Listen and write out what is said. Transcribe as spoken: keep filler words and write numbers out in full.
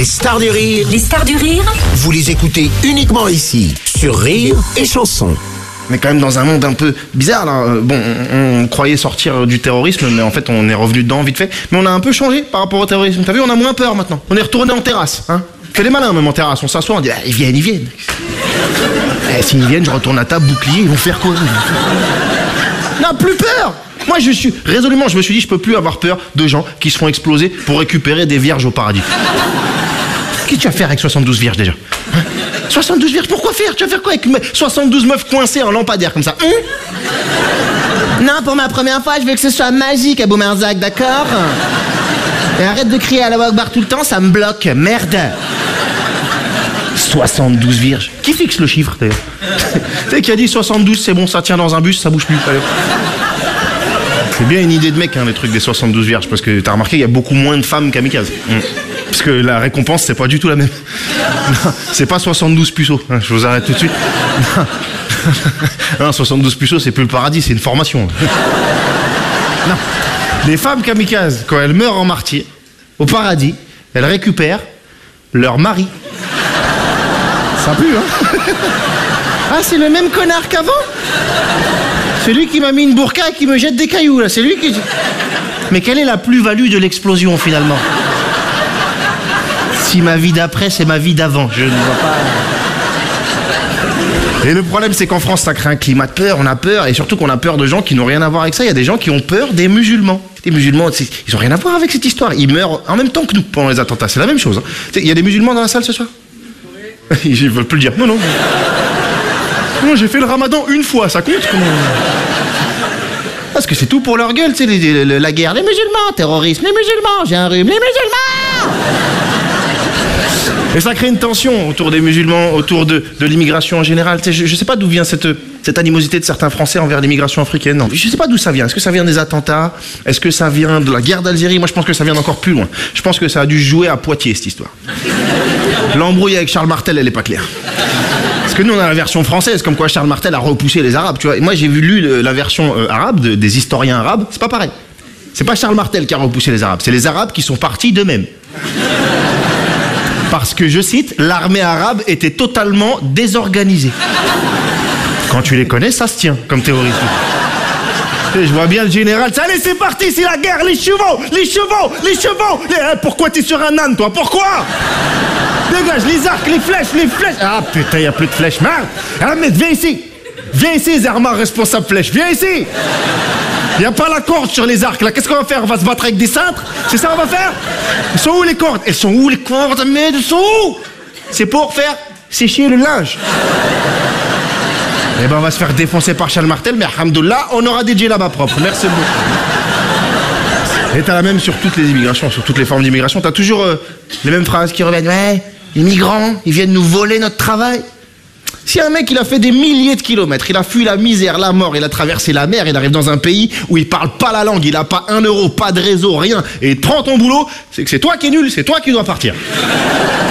Les stars du rire, Les stars du rire, vous les écoutez uniquement ici, sur Rire et Chanson. On est quand même dans un monde un peu bizarre là. Bon, on, on croyait sortir du terrorisme, mais en fait on est revenu dedans vite fait. Mais on a un peu changé par rapport au terrorisme. T'as vu, on a moins peur maintenant. On est retourné en terrasse, hein. Fait les malins même en terrasse. On s'assoit, on dit ah, ils viennent, ils viennent. Eh, s'ils viennent, je retourne à table, bouclier, ils vont faire quoi? On n'a plus peur. Moi je suis résolument, je me suis dit je peux plus avoir peur de gens qui se font exploser pour récupérer des vierges au paradis. Qu'est-ce que tu vas faire avec soixante-douze vierges déjà, hein? soixante-douze vierges, pourquoi faire? Tu vas faire quoi avec soixante-douze meufs coincées en lampadaire comme ça, hein? Non, pour ma première fois, je veux que ce soit magique à Boumerzac, d'accord? Et arrête de crier à la Akbar tout le temps, ça me bloque, merde. soixante-douze vierges. Qui fixe le chiffre d'ailleurs? Tu sais qui a dit soixante-douze, c'est bon, ça tient dans un bus, ça bouge plus. Allez. C'est bien une idée de mec, hein, les trucs des soixante-douze vierges, parce que t'as remarqué, il y a beaucoup moins de femmes kamikazes. Mmh. Parce que la récompense, c'est pas du tout la même. Non, c'est pas soixante-douze puceaux, hein, je vous arrête tout de suite. Non, non soixante-douze puceaux, c'est plus le paradis, c'est une formation. Non. Les femmes kamikazes, quand elles meurent en martyr, au paradis, elles récupèrent leur mari. Ça pue, hein? Ah, c'est le même connard qu'avant? C'est lui qui m'a mis une burqa et qui me jette des cailloux, là. C'est lui qui... Mais quelle est la plus-value de l'explosion, finalement? Si ma vie d'après, c'est ma vie d'avant, je ne vois pas... Et le problème, c'est qu'en France, ça crée un climat de peur, on a peur, et surtout qu'on a peur de gens qui n'ont rien à voir avec ça. Il y a des gens qui ont peur des musulmans. Les musulmans, ils n'ont rien à voir avec cette histoire. Ils meurent en même temps que nous pendant les attentats. C'est la même chose, hein. Il y a des musulmans dans la salle ce soir? Oui. Ils veulent plus le dire. Non, non. Non, j'ai fait le ramadan une fois, ça compte? Comment... Parce que c'est tout pour leur gueule, tu sais, les, les, la guerre, les musulmans, terrorisme, les musulmans, j'ai un rhume, les musulmans. Et ça crée une tension autour des musulmans, autour de, de l'immigration en général. Tu sais, je, je sais pas d'où vient cette, cette animosité de certains Français envers l'immigration africaine. Non, je sais pas d'où ça vient. Est-ce que ça vient des attentats? Est-ce que ça vient de la guerre d'Algérie? Moi, je pense que ça vient d'encore plus loin. Je pense que ça a dû jouer à Poitiers, cette histoire. L'embrouille avec Charles Martel, elle est pas claire. Parce que nous, on a la version française, comme quoi Charles Martel a repoussé les Arabes, tu vois. Et moi, j'ai vu lu le, la version euh, arabe, de, des historiens arabes, c'est pas pareil. C'est pas Charles Martel qui a repoussé les Arabes, c'est les Arabes qui sont partis d'eux-mêmes. Parce que, je cite, l'armée arabe était totalement désorganisée. Quand tu les connais, ça se tient, comme théorie. Et je vois bien le général, allez, c'est parti, c'est la guerre, les chevaux, les chevaux, les chevaux. Les, hein, pourquoi t'es sur un âne, toi? Pourquoi? Dégage, les arcs, les flèches, les flèches. Ah putain, y a plus de flèches, merde. Ah, mais viens ici. Viens ici, Zerma, responsable flèche. Viens ici. Y a pas la corde sur les arcs, là. Qu'est-ce qu'on va faire? On va se battre avec des cintres? C'est ça qu'on va faire? Elles sont où les cordes? Elles sont où les cordes? Mais elles sont où? C'est pour faire sécher le linge. Eh ben, on va se faire défoncer par Charles Martel, mais alhamdoulilah, on aura des djellabas propres. Merci beaucoup. Et t'as la même sur toutes les immigrations, sur toutes les formes d'immigration. T'as toujours euh, les mêmes phrases qui reviennent. Ouais, les migrants, ils viennent nous voler notre travail. Si un mec, il a fait des milliers de kilomètres, il a fui la misère, la mort, il a traversé la mer, il arrive dans un pays où il parle pas la langue, il a pas un euro, pas de réseau, rien, et prend ton boulot, c'est que c'est toi qui es nul, c'est toi qui dois partir.